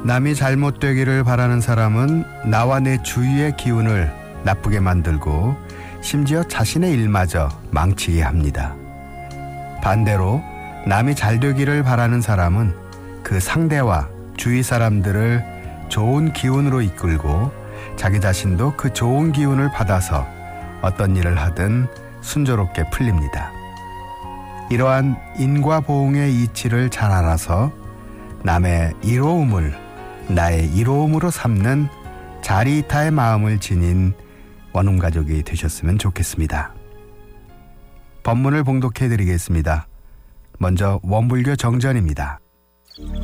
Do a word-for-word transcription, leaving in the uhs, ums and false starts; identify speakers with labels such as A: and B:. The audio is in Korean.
A: 남이 잘못되기를 바라는 사람은 나와 내 주위의 기운을 나쁘게 만들고 심지어 자신의 일마저 망치게 합니다. 반대로 남이 잘되기를 바라는 사람은 그 상대와 주위 사람들을 좋은 기운으로 이끌고 자기 자신도 그 좋은 기운을 받아서 어떤 일을 하든 순조롭게 풀립니다. 이러한 인과보응의 이치를 잘 알아서 남의 이로움을 나의 이로움으로 삼는 자리이타의 마음을 지닌 원룸가족이 되셨으면 좋겠습니다. 법문을 봉독해 드리겠습니다. 먼저 원불교 정전입니다.